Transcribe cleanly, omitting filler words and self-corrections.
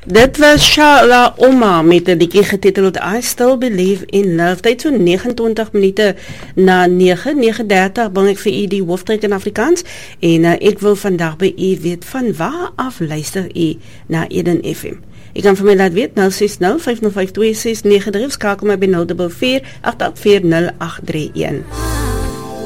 Dit was Shala Oma met 'n liedjie getiteld I Still Believe in Love. Tyd so 29 minute na 9:39 bring ek vir u die hoofdryk in Afrikaans en ek wil vandag by u weet van waar af luister u na Eden FM. Ek kan vir my laat weet 060 505 2693 skakel my by 044 884 0831.